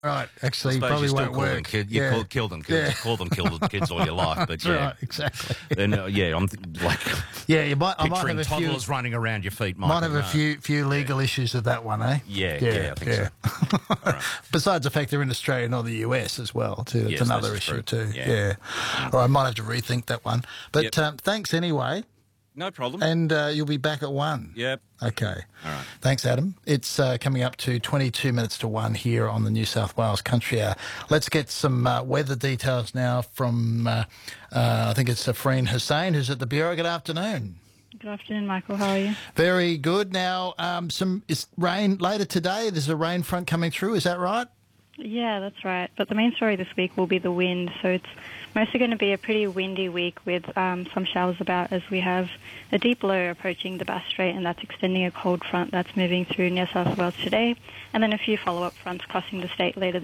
Right, actually, I suppose probably you still won't call them work. kids. You call them kids. Yeah. Call them kids all your life. But That's yeah, right, exactly. then I'm like Yeah, I might have picturing a few. toddlers running around your feet. Michael. Might have a few legal issues with that one, eh? Yeah, I think so. All right. Besides the fact they're in Australia, not the US as well, too. It's Yes, another that's issue true. too. Yeah. All right, I might have to rethink that one. But thanks anyway, No problem. and you'll be back at 1. Yep. Okay. All right. Thanks, Adam. It's coming up to 22 minutes to 1 here on the New South Wales Country Hour. Let's get some weather details now from, I think it's Safreen Hussain, who's at the Bureau. Good afternoon. Good afternoon, Michael. How are you? Very good. Now, is rain later today. There's a rain front coming through. Is that right? Yeah, that's right. But the main story this week will be the wind. So it's mostly going to be a pretty windy week with some showers about, as we have a deep low approaching the Bass Strait, and that's extending a cold front that's moving through New South Wales today, and then a few follow-up fronts crossing the state later